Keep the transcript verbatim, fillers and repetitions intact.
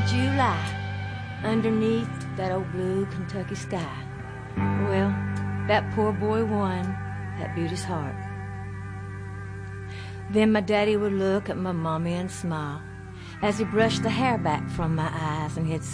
July, underneath that old blue Kentucky sky. Well, that poor boy won that beauty's heart. Then my daddy would look at my mommy and smile as he brushed the hair back from my eyes, and he'd